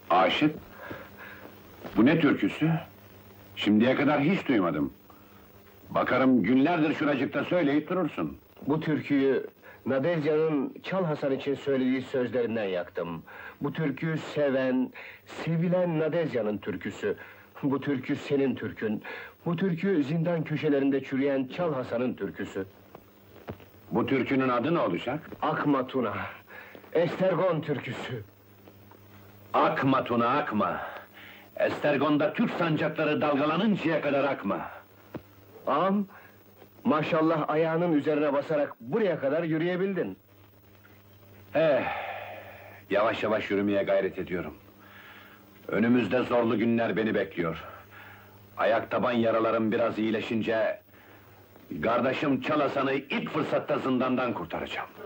Aşık? Bu ne türküsü? Şimdiye kadar hiç duymadım. Bakarım günlerdir şuracıkta söyleyip durursun. Bu türküyü Nadezya'nın Çal Hasan için söylediği sözlerinden yaktım. Bu türkü seven, sevilen Nadezya'nın türküsü. Bu türkü senin türkün. Bu türkü zindan köşelerinde çürüyen Çal Hasan'ın türküsü. Bu türkünün adı ne olacak? Akma Tuna, Estergon türküsü. Akma Tuna, akma! Estergon'da Türk sancakları dalgalanıncaya kadar akma! Ağam, maşallah ayağının üzerine basarak buraya kadar yürüyebildin. Yavaş yavaş yürümeye gayret ediyorum. Önümüzde zorlu günler beni bekliyor. Ayak taban yaralarım biraz iyileşince... ...kardeşim Çal Hasan'ı ilk fırsatta zindandan kurtaracağım.